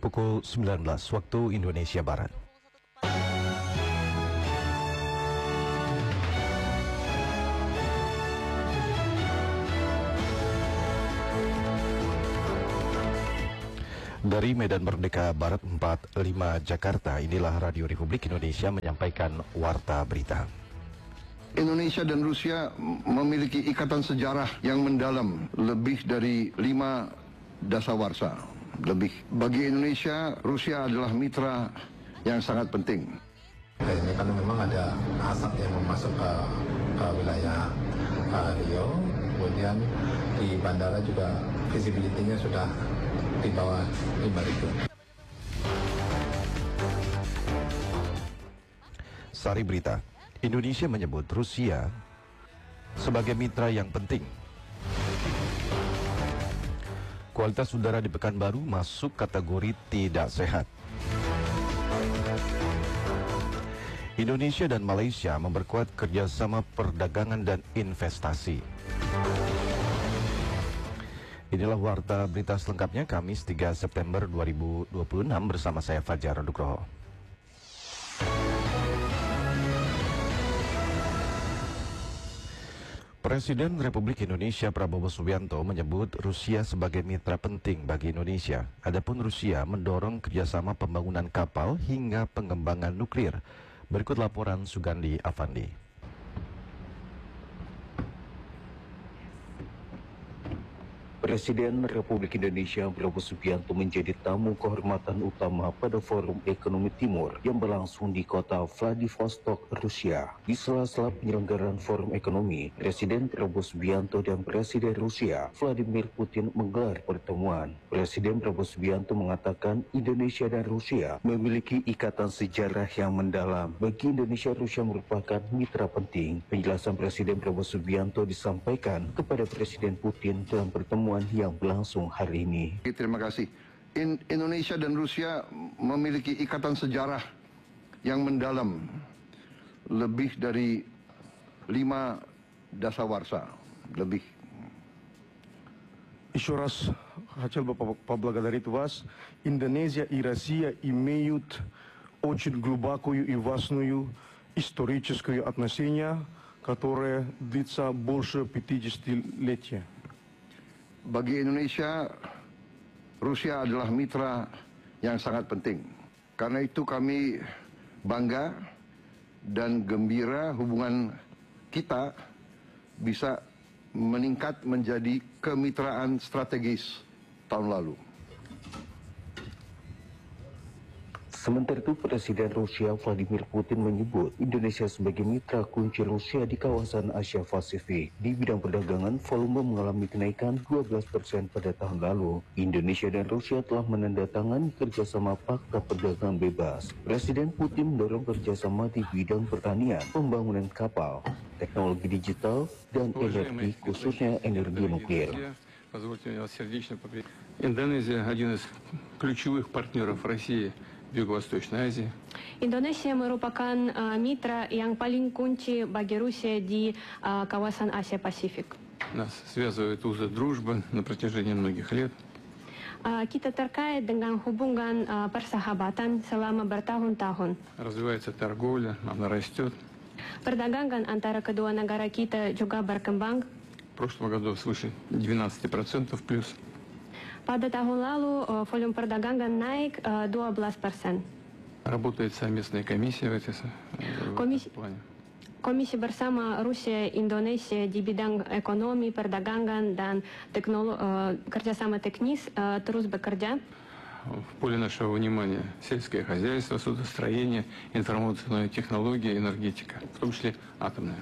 pukul 19 waktu Indonesia Barat. Dari Medan Merdeka Barat 45 Jakarta, inilah Radio Republik Indonesia menyampaikan Warta Berita. Indonesia dan Rusia memiliki ikatan sejarah yang mendalam, lebih dari 5 dasawarsa. Bagi Indonesia, Rusia adalah mitra yang sangat penting. Ini kan memang ada asap yang masuk ke wilayah Rio, kemudian di bandara juga visibility-nya sudah di bawah 5.000. Sari Berita, Indonesia menyebut Rusia sebagai mitra yang penting. Kualitas udara di Pekanbaru masuk kategori tidak sehat. Indonesia dan Malaysia memperkuat kerjasama perdagangan dan investasi. Inilah Warta Berita selengkapnya Kamis 3 September 2026 bersama saya Fajar Nugroho. Presiden Republik Indonesia Prabowo Subianto menyebut Rusia sebagai mitra penting bagi Indonesia. Adapun Rusia mendorong kerjasama pembangunan kapal hingga pengembangan nuklir. Berikut laporan Sugandi Afandi. Presiden Republik Indonesia Prabowo Subianto menjadi tamu kehormatan utama pada Forum Ekonomi Timur yang berlangsung di kota Vladivostok, Rusia. Di sela-sela penyelenggaraan Forum Ekonomi, Presiden Prabowo Subianto dan Presiden Rusia Vladimir Putin menggelar pertemuan. Presiden Prabowo Subianto mengatakan Indonesia dan Rusia memiliki ikatan sejarah yang mendalam. Bagi Indonesia, Rusia merupakan mitra penting. Penjelasan Presiden Prabowo Subianto disampaikan kepada Presiden Putin dalam pertemuan yang berlangsung hari ini. Terima kasih. Indonesia dan Rusia memiliki ikatan sejarah yang mendalam, lebih dari 5 dasawarsa. Еще раз хотел бы поблагодарить вас. Индонезия и Россия имеют очень глубокую и важную историческую отношения, которое длится больше 50-летия. Bagi Indonesia, Rusia adalah mitra yang sangat penting. Karena itu kami bangga dan gembira hubungan kita bisa meningkat menjadi kemitraan strategis tahun lalu. Sementara itu, Presiden Rusia Vladimir Putin menyebut Indonesia sebagai mitra kunci Rusia di kawasan Asia Pasifik. Di bidang perdagangan, volume mengalami kenaikan 12% pada tahun lalu. Indonesia dan Rusia telah menandatangani kerjasama Fakta Perdagangan Bebas. Presiden Putin mendorong kerjasama di bidang pertanian, pembangunan kapal, teknologi digital, dan energi, khususnya energi nuklir. Индонезия один из ключевых партнеров России в Юго-Восточной Азии. Indonesia merupakan mitra yang paling kunci bagi Rusia di kawasan Asia Pasifik. Нас связывают узы дружбы на протяжении многих лет. Kita terkait dengan hubungan persahabatan selama bertahun-tahun. Развивается торговля, она растет. Perdagangan antara kedua negara kita juga berkembang. В прошлом году свыше 12% плюс. Pada tahun lalu, volume perdagangan naik 12%. Работает совместная комиссия в этом плане. Komisi bersama Rusia Indonesia di bidang ekonomi, perdagangan, dan kerjasama teknis terus bekerja. В поле нашего внимания сельское хозяйство, судостроение, информационные технологии, энергетика, в том числе атомная.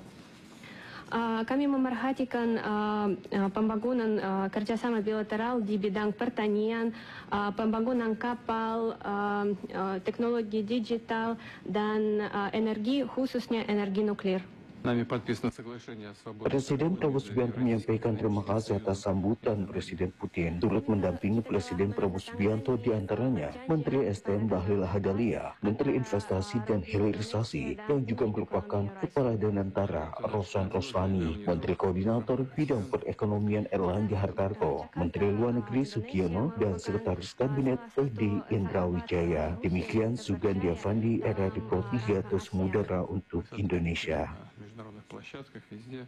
Kami memerhatikan pembangunan kerjasama bilateral di bidang pertanian, pembangunan kapal, teknologi digital, dan energi, khususnya energi nuklir. нами подписано соглашение о свободе. Presiden Prabowo Subianto menyampaikan terima kasih atas sambutan Presiden Putin. Turut mendampingi Presiden Prabowo Subianto diantaranya Menteri SDM Bahlil Lahadalia, Menteri Investasi dan Hilirisasi yang juga merupakan Kepala Danantara Roslan Roslani, Menteri Koordinator Bidang Perekonomian Erlangga Hartarto, Menteri Luar Negeri Sugiono, dan Sekretaris Kabinet Edi Indra Wijaya. Demikian Sugandi Avandi, RRI Pro 3 terus mengudara untuk Indonesia. Международных площадках везде.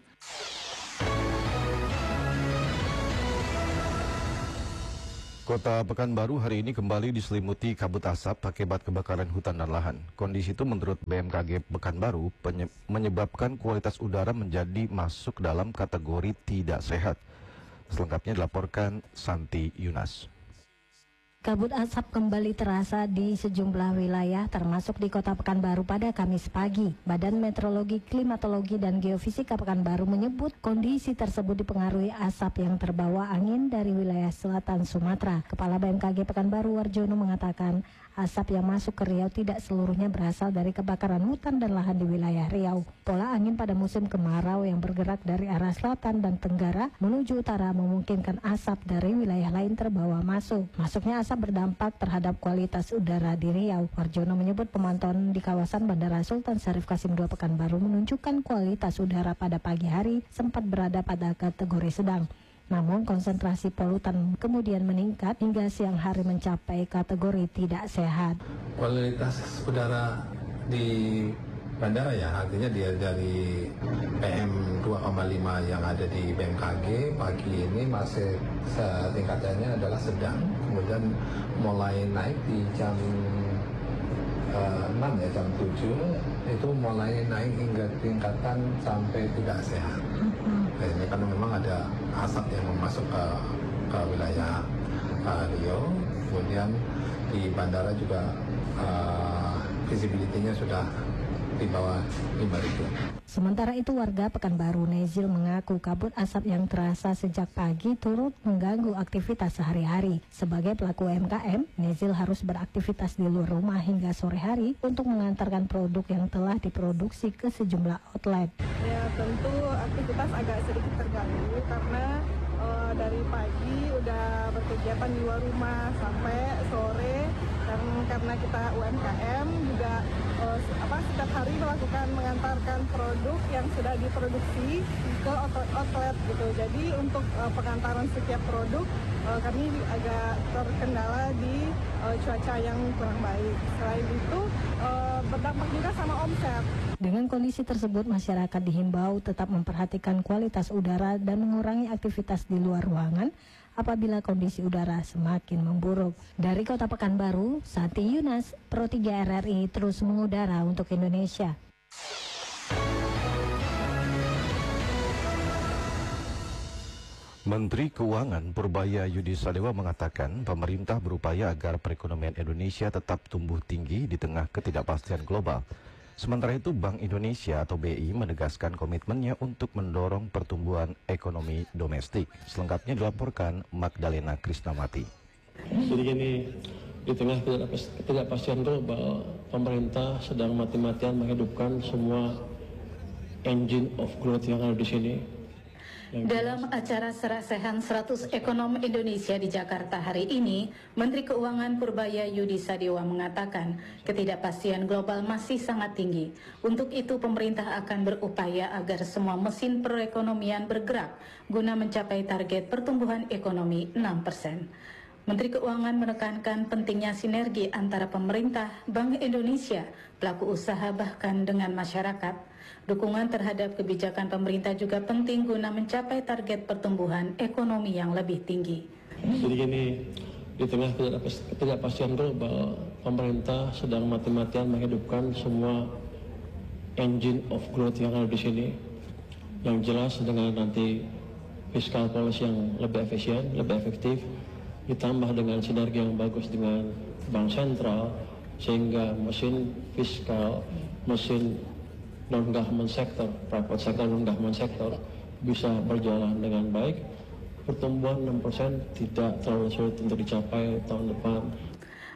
Kota Pekanbaru hari ini kembali diselimuti kabut asap akibat kebakaran hutan dan lahan. Kondisi itu menurut BMKG Pekanbaru menyebabkan kualitas udara menjadi masuk dalam kategori tidak sehat. Selengkapnya dilaporkan Santi Yunas. Kabut asap kembali terasa di sejumlah wilayah termasuk di Kota Pekanbaru pada Kamis pagi. Badan Meteorologi, Klimatologi, dan Geofisika Pekanbaru menyebut kondisi tersebut dipengaruhi asap yang terbawa angin dari wilayah selatan Sumatera. Kepala BMKG Pekanbaru Warjono mengatakan asap yang masuk ke Riau tidak seluruhnya berasal dari kebakaran hutan dan lahan di wilayah Riau. Pola angin pada musim kemarau yang bergerak dari arah selatan dan tenggara menuju utara memungkinkan asap dari wilayah lain terbawa masuk. Masuknya asap berdampak terhadap kualitas udara di Riau. Warjono menyebut pemantauan di kawasan Bandara Sultan Syarif Qasim II Pekanbaru menunjukkan kualitas udara pada pagi hari sempat berada pada kategori sedang. Namun konsentrasi polutan kemudian meningkat hingga siang hari mencapai kategori tidak sehat. Kualitas udara di bandara ya, artinya dia dari PM 2,5 yang ada di BMKG pagi ini masih tingkatannya adalah sedang, kemudian mulai naik di jam 6 ya, jam 7 itu mulai naik hingga tingkatan sampai tidak sehat. Ini karena memang ada asap yang masuk ke wilayah Riau, kemudian di bandara juga visibility-nya sudah di bawah 5.000. Sementara itu warga Pekanbaru Nezil mengaku kabut asap yang terasa sejak pagi turut mengganggu aktivitas sehari-hari. Sebagai pelaku UMKM, Nezil harus beraktivitas di luar rumah hingga sore hari untuk mengantarkan produk yang telah diproduksi ke sejumlah outlet. Ya tentu aktivitas agak sedikit terganggu karena dari pagi udah berkegiatan di luar rumah sampai sore, dan karena kita UMKM juga setiap hari melakukan mengantarkan produk yang sudah diproduksi ke outlet gitu. Jadi untuk pengantaran setiap produk kami agak terkendala di cuaca yang kurang baik. Selain itu berdampak juga sama omset. Dengan kondisi tersebut, masyarakat dihimbau tetap memperhatikan kualitas udara dan mengurangi aktivitas di luar ruangan apabila kondisi udara semakin memburuk. Dari Kota Pekanbaru, Santi Yunas, Pro 3 RRI terus mengudara untuk Indonesia. Menteri Keuangan Purbaya Yudi Sadewa mengatakan pemerintah berupaya agar perekonomian Indonesia tetap tumbuh tinggi di tengah ketidakpastian global. Sementara itu, Bank Indonesia atau BI menegaskan komitmennya untuk mendorong pertumbuhan ekonomi domestik. Selengkapnya dilaporkan Magdalena Krisnamati. Jadi gini, di tengah ketidakpastian global, pemerintah sedang mati-matian menghidupkan semua engine of growth yang ada di sini. Dalam acara serasehan 100 Ekonom Indonesia di Jakarta hari ini, Menteri Keuangan Purbaya Yudi Sadewa mengatakan ketidakpastian global masih sangat tinggi. Untuk itu pemerintah akan berupaya agar semua mesin perekonomian bergerak guna mencapai target pertumbuhan ekonomi 6%. Menteri Keuangan menekankan pentingnya sinergi antara pemerintah, Bank Indonesia, pelaku usaha bahkan dengan masyarakat. Dukungan terhadap kebijakan pemerintah juga penting guna mencapai target pertumbuhan ekonomi yang lebih tinggi. Jadi gini, di tengah ketidakpastian global, pemerintah sedang mati-matian menghidupkan semua engine of growth yang ada di sini. Yang jelas dengan nanti fiscal policy yang lebih efisien, lebih efektif, ditambah dengan sinergi yang bagus dengan Bank Sentral, sehingga mesin fiskal, mesin non-government sector, private sector, non-government sector bisa berjalan dengan baik. Pertumbuhan 6% tidak terlalu sulit untuk dicapai tahun depan.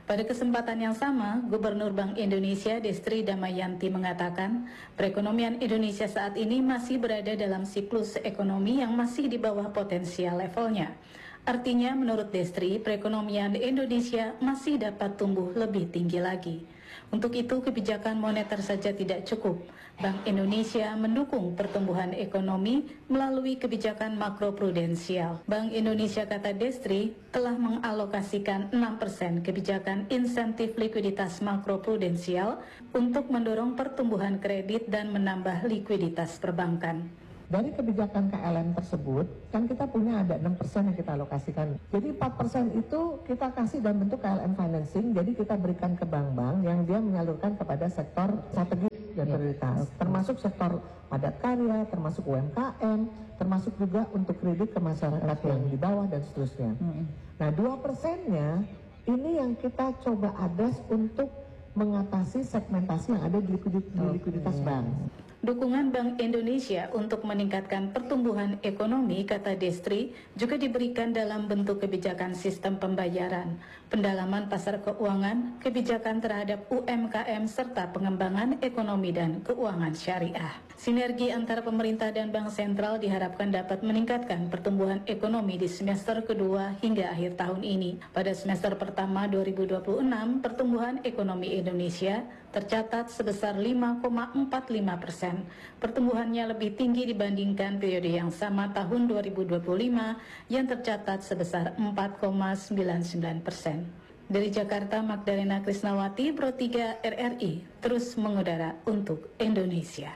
Pada kesempatan yang sama, Gubernur Bank Indonesia Destri Damayanti mengatakan, perekonomian Indonesia saat ini masih berada dalam siklus ekonomi yang masih di bawah potensial levelnya. Artinya, menurut Destri, perekonomian Indonesia masih dapat tumbuh lebih tinggi lagi. Untuk itu, kebijakan moneter saja tidak cukup. Bank Indonesia mendukung pertumbuhan ekonomi melalui kebijakan makroprudensial. Bank Indonesia, kata Destri, telah mengalokasikan 6% kebijakan insentif likuiditas makroprudensial untuk mendorong pertumbuhan kredit dan menambah likuiditas perbankan. Dari kebijakan KLM tersebut, kan kita punya ada 6% yang kita alokasikan. Jadi 4% itu kita kasih dalam bentuk KLM financing, jadi kita berikan ke bank-bank yang dia menyalurkan kepada sektor strategis dan prioritas. Termasuk sektor padat karya, termasuk UMKM, termasuk juga untuk kredit ke masyarakat yang di bawah dan seterusnya. Nah 2%-nya ini yang kita coba address untuk mengatasi segmentasi yang ada di likuiditas bank. Dukungan Bank Indonesia untuk meningkatkan pertumbuhan ekonomi, kata Destri, juga diberikan dalam bentuk kebijakan sistem pembayaran, pendalaman pasar keuangan, kebijakan terhadap UMKM, serta pengembangan ekonomi dan keuangan syariah. Sinergi antara pemerintah dan Bank Sentral diharapkan dapat meningkatkan pertumbuhan ekonomi di semester kedua hingga akhir tahun ini. Pada semester pertama 2026, pertumbuhan ekonomi Indonesia tercatat sebesar 5,45%. Pertumbuhannya lebih tinggi dibandingkan periode yang sama tahun 2025 yang tercatat sebesar 4,99%. Dari Jakarta, Magdalena Krisnawati, Pro 3 RRI, terus mengudara untuk Indonesia.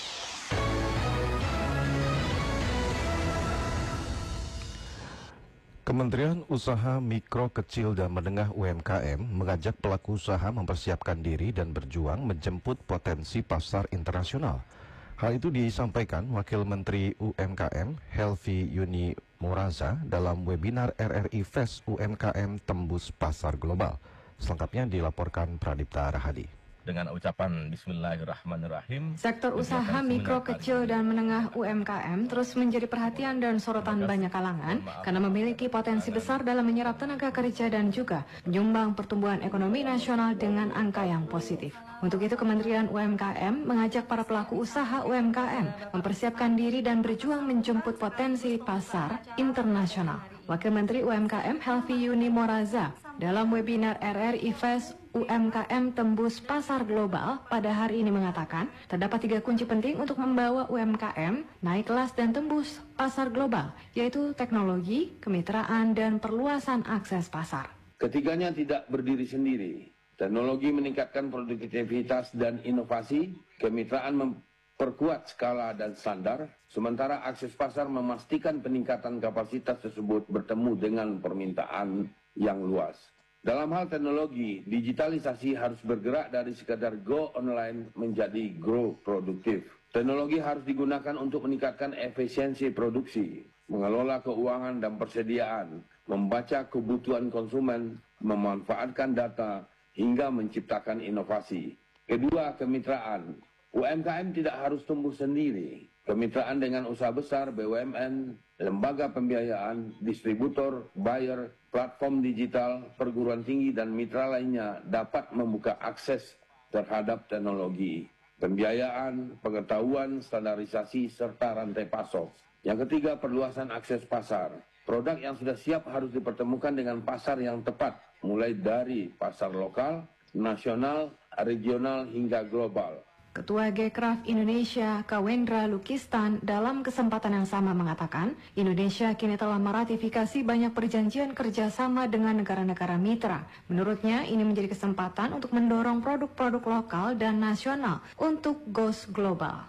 Kementerian Usaha Mikro, Kecil, dan Menengah UMKM mengajak pelaku usaha mempersiapkan diri dan berjuang menjemput potensi pasar internasional. Hal itu disampaikan Wakil Menteri UMKM Helvi Yuni Moraza dalam webinar RRI Fest UMKM Tembus Pasar Global. Selengkapnya dilaporkan Pradipta Rahadi. Dengan ucapan Bismillahirrahmanirrahim, sektor usaha mikro, kecil, dan menengah UMKM terus menjadi perhatian dan sorotan banyak kalangan karena memiliki potensi besar dalam menyerap tenaga kerja dan juga menyumbang pertumbuhan ekonomi nasional dengan angka yang positif. Untuk itu, Kementerian UMKM mengajak para pelaku usaha UMKM mempersiapkan diri dan berjuang menjemput potensi pasar internasional. Wakil Menteri UMKM Helvi Yuni Moraza dalam webinar RRI Fest UMKM Tembus Pasar Global pada hari ini mengatakan terdapat 3 kunci penting untuk membawa UMKM naik kelas dan tembus pasar global, yaitu teknologi, kemitraan, dan perluasan akses pasar. Ketiganya tidak berdiri sendiri. Teknologi meningkatkan produktivitas dan inovasi, kemitraan memperkuat skala dan standar, sementara akses pasar memastikan peningkatan kapasitas tersebut bertemu dengan permintaan yang luas. Dalam hal teknologi, digitalisasi harus bergerak dari sekadar go online menjadi grow produktif. Teknologi harus digunakan untuk meningkatkan efisiensi produksi, mengelola keuangan dan persediaan, membaca kebutuhan konsumen, memanfaatkan data, hingga menciptakan inovasi. Kedua, kemitraan. UMKM tidak harus tumbuh sendiri. Kemitraan dengan usaha besar, BUMN, lembaga pembiayaan, distributor, buyer, platform digital, perguruan tinggi, dan mitra lainnya dapat membuka akses terhadap teknologi, pembiayaan, pengetahuan, standarisasi, serta rantai pasok. Yang ketiga, perluasan akses pasar. Produk yang sudah siap harus dipertemukan dengan pasar yang tepat, mulai dari pasar lokal, nasional, regional, hingga global. Ketua G-Craft Indonesia, Kawendra Lukistan, dalam kesempatan yang sama mengatakan, Indonesia kini telah meratifikasi banyak perjanjian kerjasama dengan negara-negara mitra. Menurutnya, ini menjadi kesempatan untuk mendorong produk-produk lokal dan nasional untuk goes global.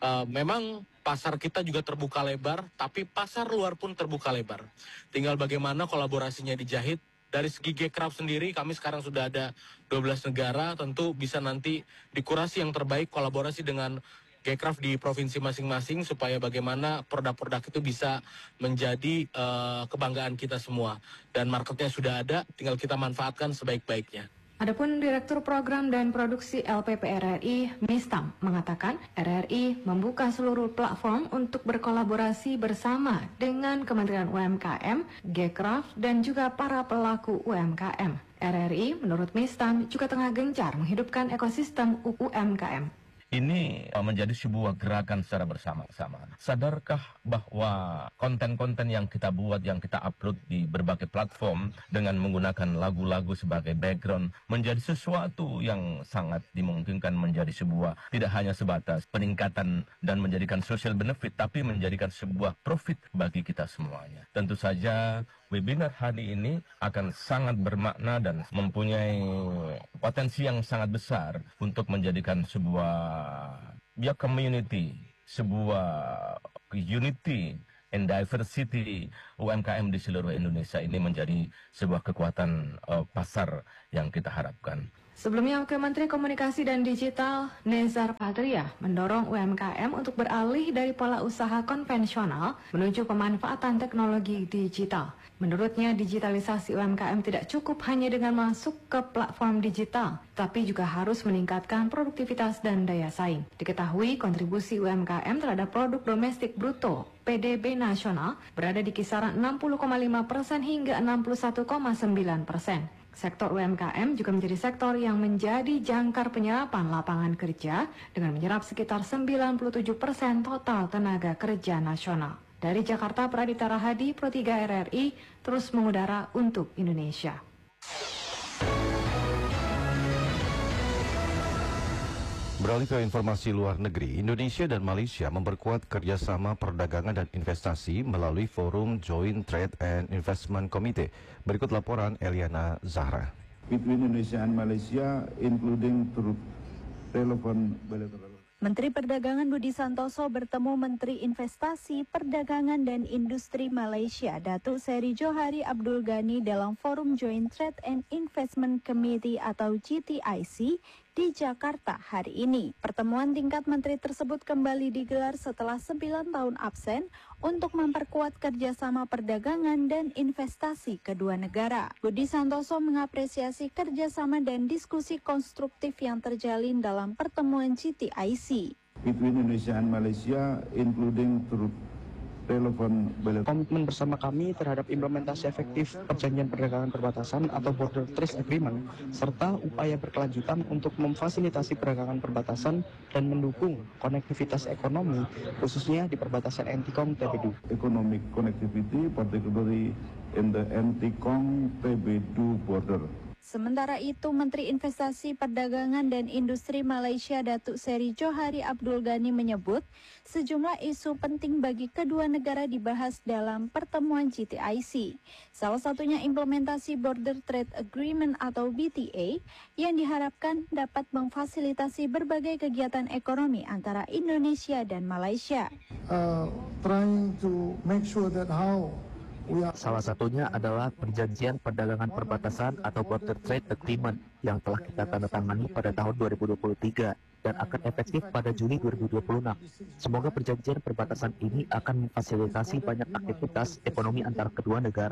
Memang pasar kita juga terbuka lebar, tapi pasar luar pun terbuka lebar. Tinggal bagaimana kolaborasinya dijahit. Dari segi G-Craft sendiri, kami sekarang sudah ada 12 negara, tentu bisa nanti dikurasi yang terbaik kolaborasi dengan G-Craft di provinsi masing-masing, supaya bagaimana produk-produk itu bisa menjadi kebanggaan kita semua. Dan marketnya sudah ada, tinggal kita manfaatkan sebaik-baiknya. Adapun Direktur Program dan Produksi LPP RRI, Mistam, mengatakan RRI membuka seluruh platform untuk berkolaborasi bersama dengan Kementerian UMKM, Gcraft, dan juga para pelaku UMKM. RRI, menurut Mistam, juga tengah gencar menghidupkan ekosistem UMKM. Ini menjadi sebuah gerakan secara bersama-sama. Sadarkah bahwa konten-konten yang kita buat, yang kita upload di berbagai platform dengan menggunakan lagu-lagu sebagai background menjadi sesuatu yang sangat dimungkinkan menjadi sebuah, tidak hanya sebatas peningkatan dan menjadikan social benefit, tapi menjadikan sebuah profit bagi kita semuanya. Tentu saja webinar hari ini akan sangat bermakna dan mempunyai potensi yang sangat besar untuk menjadikan sebuah community, sebuah unity and diversity UMKM di seluruh Indonesia ini menjadi sebuah kekuatan pasar yang kita harapkan. Sebelumnya, Wakil Menteri Komunikasi dan Digital Nezar Patria mendorong UMKM untuk beralih dari pola usaha konvensional menuju pemanfaatan teknologi digital. Menurutnya, digitalisasi UMKM tidak cukup hanya dengan masuk ke platform digital, tapi juga harus meningkatkan produktivitas dan daya saing. Diketahui kontribusi UMKM terhadap produk domestik bruto PDB nasional berada di kisaran 60,5% hingga 61,9%. Sektor UMKM juga menjadi sektor yang menjadi jangkar penyerapan lapangan kerja dengan menyerap sekitar 97% total tenaga kerja nasional. Dari Jakarta, Pradita Rahadi, Pro 3 RRI, terus mengudara untuk Indonesia. Beralih ke informasi luar negeri, Indonesia dan Malaysia memperkuat kerjasama perdagangan dan investasi melalui forum Joint Trade and Investment Committee. Berikut laporan Eliana Zahra. Between Indonesia and Malaysia, including through relevant bilateral. Menteri Perdagangan Budi Santoso bertemu Menteri Investasi, Perdagangan dan Industri Malaysia, Datuk Seri Johari Abdul Ghani dalam forum Joint Trade and Investment Committee atau GTIC di Jakarta hari ini. Pertemuan tingkat menteri tersebut kembali digelar setelah 9 tahun absen untuk memperkuat kerjasama perdagangan dan investasi kedua negara. Budi Santoso mengapresiasi kerjasama dan diskusi konstruktif yang terjalin dalam pertemuan GTIC. Between Indonesia and Malaysia, including through relevant bilateral. Komitmen bersama kami terhadap implementasi efektif perjanjian perdagangan perbatasan atau Border Trade Agreement, serta upaya berkelanjutan untuk memfasilitasi perdagangan perbatasan dan mendukung konektivitas ekonomi, khususnya di perbatasan NTCOM TB2. Economic connectivity, particularly in the NTCOM TB2 border. Sementara itu, Menteri Investasi, Perdagangan dan Industri Malaysia Datuk Seri Johari Abdul Ghani menyebut sejumlah isu penting bagi kedua negara dibahas dalam pertemuan GTIC. Salah satunya implementasi Border Trade Agreement atau BTA yang diharapkan dapat memfasilitasi berbagai kegiatan ekonomi antara Indonesia dan Malaysia. Trying to make sure that how salah satunya adalah perjanjian perdagangan perbatasan atau Border Trade Agreement yang telah kita tandatangani pada tahun 2023 dan akan efektif pada Juli 2026. Semoga perjanjian perbatasan ini akan memfasilitasi banyak aktivitas ekonomi antara kedua negara.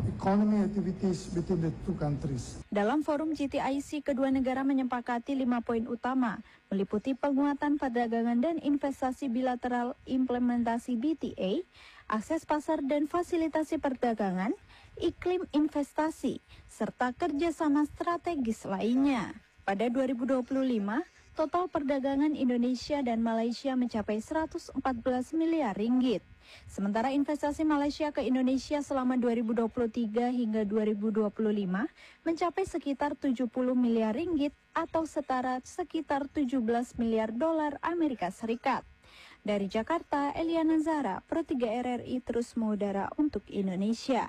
Dalam forum GTIC, kedua negara menyepakati 5 poin utama, meliputi penguatan perdagangan dan investasi bilateral, implementasi BTA, akses pasar dan fasilitasi perdagangan, iklim investasi, serta kerjasama strategis lainnya. Pada 2025, total perdagangan Indonesia dan Malaysia mencapai 114 miliar ringgit. Sementara investasi Malaysia ke Indonesia selama 2023 hingga 2025 mencapai sekitar 70 miliar ringgit atau setara sekitar 17 miliar dolar Amerika Serikat. Dari Jakarta, Eliana Zahra, Pro 3 RRI terus mengudara untuk Indonesia.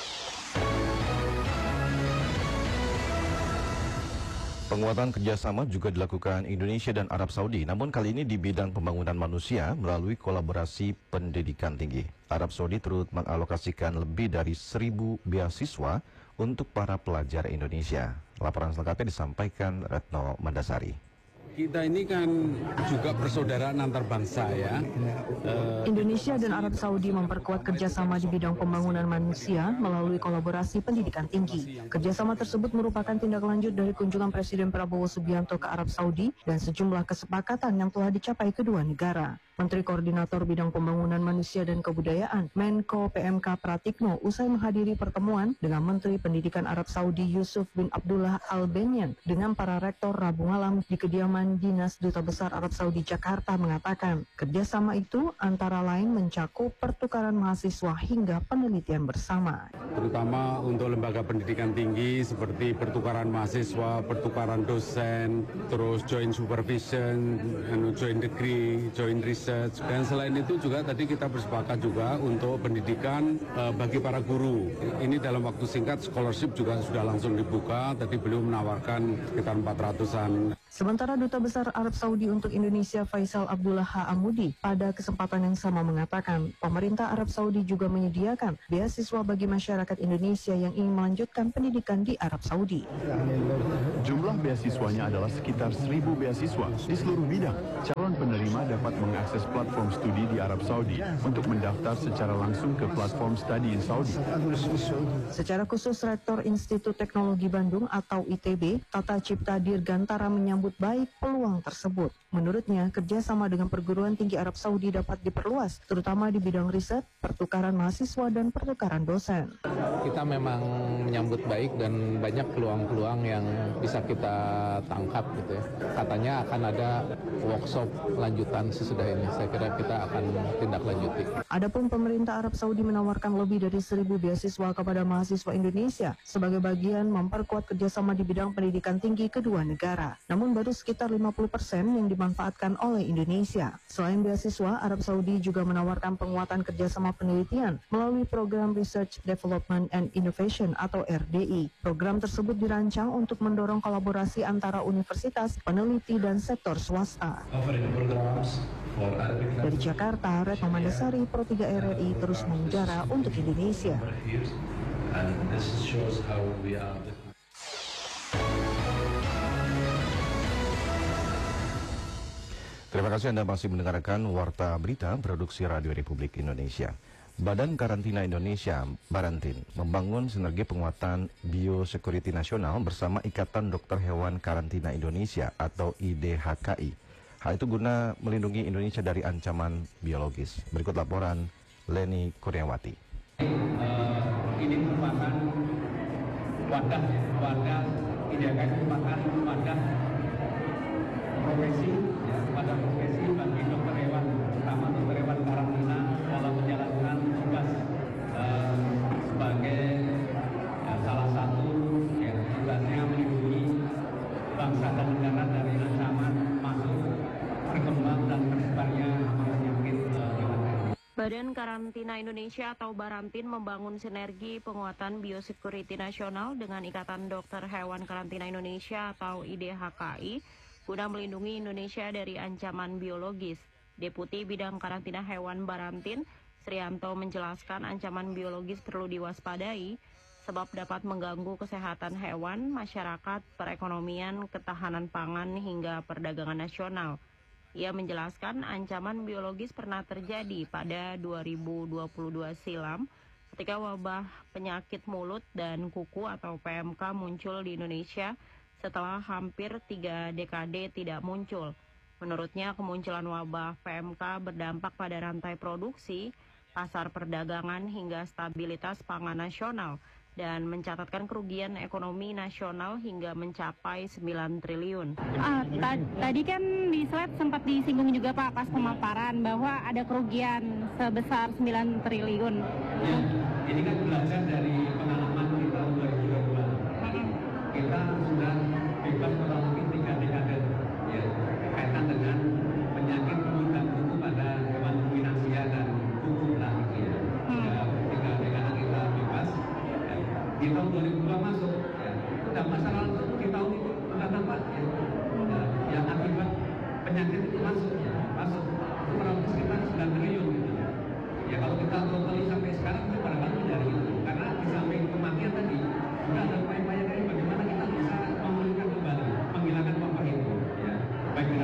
Penguatan kerjasama juga dilakukan Indonesia dan Arab Saudi, namun kali ini di bidang pembangunan manusia melalui kolaborasi pendidikan tinggi. Arab Saudi turut mengalokasikan lebih dari 1.000 beasiswa untuk para pelajar Indonesia. Laporan selengkapnya disampaikan Retno Mandasari. Kita ini kan juga persaudaraan antar bangsa ya. Indonesia dan Arab Saudi memperkuat kerjasama di bidang pembangunan manusia melalui kolaborasi pendidikan tinggi. Kerjasama tersebut merupakan tindak lanjut dari kunjungan Presiden Prabowo Subianto ke Arab Saudi dan sejumlah kesepakatan yang telah dicapai kedua negara. Menteri Koordinator Bidang Pembangunan Manusia dan Kebudayaan, Menko PMK Pratikno, usai menghadiri pertemuan dengan Menteri Pendidikan Arab Saudi Yusuf bin Abdullah Al-Benyan dengan para rektor Rabu malam di kediaman Dinas Duta Besar Arab Saudi Jakarta mengatakan, kerjasama itu antara lain mencakup pertukaran mahasiswa hingga penelitian bersama. Terutama untuk lembaga pendidikan tinggi seperti pertukaran mahasiswa, pertukaran dosen, terus joint supervision, joint degree, joint research. Dan selain itu juga tadi kita bersepakat juga untuk pendidikan bagi para guru. Ini dalam waktu singkat scholarship juga sudah langsung dibuka. Tadi beliau menawarkan sekitar 400-an. Sementara Duta Besar Arab Saudi untuk Indonesia Faisal Abdullah Ha'amudi pada kesempatan yang sama mengatakan pemerintah Arab Saudi juga menyediakan beasiswa bagi masyarakat Indonesia yang ingin melanjutkan pendidikan di Arab Saudi. Jumlah beasiswanya adalah sekitar 1.000 beasiswa di seluruh bidang. Calon penerima dapat mengakses platform studi di Arab Saudi untuk mendaftar secara langsung ke platform Study in Saudi. Secara khusus Rektor Institut Teknologi Bandung atau ITB, Tata Cipta Dirgantara menyambut baik peluang tersebut. Menurutnya, kerjasama dengan perguruan tinggi Arab Saudi dapat diperluas, terutama di bidang riset, pertukaran mahasiswa, dan pertukaran dosen. Kita memang menyambut baik dan banyak peluang-peluang yang bisa kita tangkap gitu ya. Katanya akan ada workshop lanjutan sesudah ini. Saya kira kita akan tindak lanjuti. Adapun pemerintah Arab Saudi menawarkan lebih dari 1.000 beasiswa kepada mahasiswa Indonesia sebagai bagian memperkuat kerjasama di bidang pendidikan tinggi kedua negara. Namun baru sekitar 50% yang dimanfaatkan oleh Indonesia. Selain beasiswa, Arab Saudi juga menawarkan penguatan kerjasama penelitian melalui program Research Development and Innovation atau RDI. Program tersebut dirancang untuk mendorong kolaborasi antara universitas, peneliti, dan sektor swasta. Dari Jakarta, Retno Mandasari, Pro 3 RRI terus mengudara untuk Indonesia. Terima kasih Anda masih mendengarkan Warta Berita Produksi Radio Republik Indonesia. Badan Karantina Indonesia, Barantin, membangun sinergi penguatan biosecurity nasional bersama Ikatan Dokter Hewan Karantina Indonesia atau IDHKI. Hal itu guna melindungi Indonesia dari ancaman biologis. Berikut laporan Leni Kurniawati. Ini merupakan wadah IDHKI merupakan wadah profesi pada profesi bagi dokter hewan, terutama dokter hewan karantina dalam menjalankan tugas sebagai salah satu tugasnya melindungi bangsa dan negara dari ancaman masuk, berkembang dan tersebarnya penyakit hewan. Badan Karantina Indonesia atau Barantin membangun sinergi penguatan biosecurity nasional dengan Ikatan Dokter Hewan Karantina Indonesia atau IDHKI guna melindungi Indonesia dari ancaman biologis. Deputi Bidang Karantina Hewan Barantin, Srianto menjelaskan ancaman biologis perlu diwaspadai sebab dapat mengganggu kesehatan hewan, masyarakat, perekonomian, ketahanan pangan, hingga perdagangan nasional. Ia menjelaskan ancaman biologis pernah terjadi pada 2022 silam ketika wabah penyakit mulut dan kuku atau PMK muncul di Indonesia setelah hampir 3 dekade tidak muncul. Menurutnya, kemunculan wabah PMK berdampak pada rantai produksi, pasar perdagangan, hingga stabilitas pangan nasional, dan mencatatkan kerugian ekonomi nasional hingga mencapai 9 triliun. Tadi kan di slide sempat disinggung juga Pak pas pemaparan bahwa ada kerugian sebesar 9 triliun. Ya, ini kan belajar dari pengalaman di tahun 2022. Kita sudah bebas kurang lebih 3 dekade ya, kaitan dengan penyakit mulut dan kuku pada hewan ruminansia dan kuku lah gitu ya. 3 dekade kita bebas. Di tahun 2002 masuk ya. Dan masalah di tahun itu sudah tampak ya. Yang akibat penyakit itu masuk itu kurang lebih sekitar 9 triliun gitu ya. Ya kalau kita totali sampai sekarang itu barangkali dari itu, karena di samping kematian tadi sudah ada upaya-upaya dari bagaimana kita bisa memulihkan kembali, menghilangkan wabah itu ya. Baik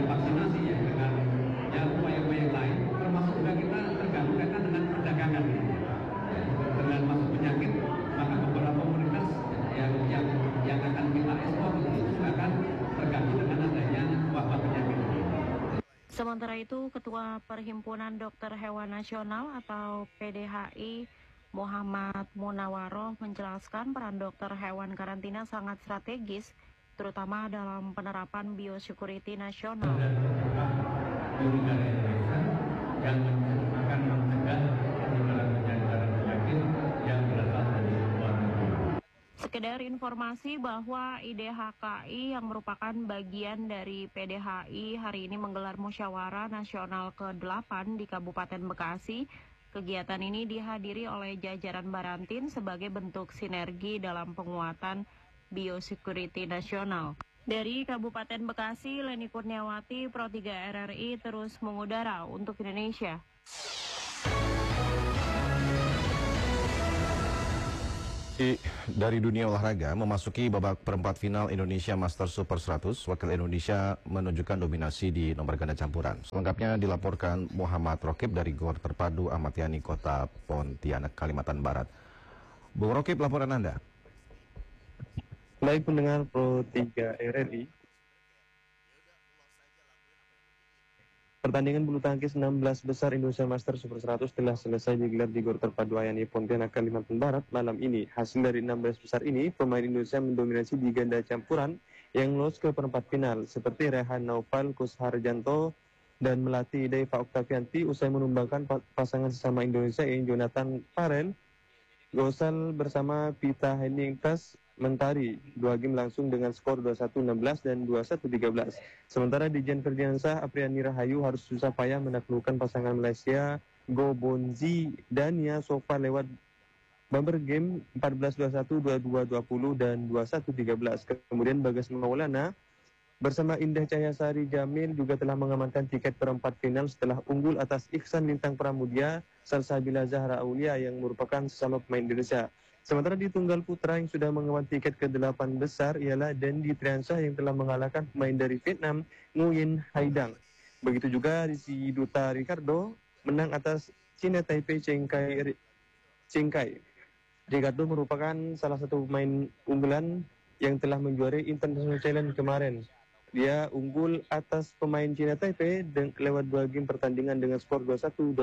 Sementara itu, Ketua Perhimpunan Dokter Hewan Nasional atau PDHI Muhammad Munawaroh menjelaskan peran dokter hewan karantina sangat strategis, terutama dalam penerapan biosecurity nasional. Yang akan mencegah penularan penyakit yang berasal dari luar negeri. Sekedar informasi bahwa IDHKI yang merupakan bagian dari PDHI hari ini menggelar musyawarah nasional ke-8 di Kabupaten Bekasi. Kegiatan ini dihadiri oleh jajaran Barantin sebagai bentuk sinergi dalam penguatan biosecurity nasional. Dari Kabupaten Bekasi, Leni Kurniawati, Pro 3 RRI terus mengudara untuk Indonesia. Dari dunia olahraga, memasuki babak perempat final Indonesia Master Super 100, wakil Indonesia menunjukkan dominasi di nomor ganda campuran. Selengkapnya dilaporkan Muhammad Rokib dari Gor Terpadu Ahmad Yani, Kota Pontianak, Kalimantan Barat. Bung Rokib, laporan Anda. Baik pendengar Pro 3 RRI, pertandingan bulu tangkis 16 besar Indonesia Master Super 100 telah selesai digelar di Gor Terpadu Ayani Pontianak, Kalimantan Barat malam ini. Hasil dari 16 besar ini, pemain Indonesia mendominasi di ganda campuran yang lolos ke perempat final, seperti Rehan Naufal, Kus Harjanto, dan Melati Deva Oktavianti usai menumbangkan pasangan sesama Indonesia yang Jonathan Farrell Gosal bersama Pita Heningtas Mentari. Dua game langsung dengan skor 21-16 dan 21-13. Sementara di Jan Ferdiansah, Apriani Rahayu harus susah payah menaklukkan pasangan Malaysia Go Bonzi dan Nia Sofa lewat bumper game 14-21, 22-20 dan 21-13. Kemudian Bagas Maulana bersama Indah Cahyasari Jamil juga telah mengamankan tiket perempat final setelah unggul atas Ihsan Lintang Pramudia Salsabila Zahra Aulia yang merupakan sesama pemain Indonesia. Sementara di tunggal putra yang sudah mengaman tiket ke-8 besar ialah Dendi Triansyah yang telah mengalahkan pemain dari Vietnam, Nguyen Haidang. Begitu juga Rizky Duta Ricardo menang atas China Taipei Cheng Kai. Ricardo merupakan salah satu pemain unggulan yang telah menjuarai International Challenge kemarin. Dia unggul atas pemain China Taipei lewat 2 game pertandingan dengan skor 21-20.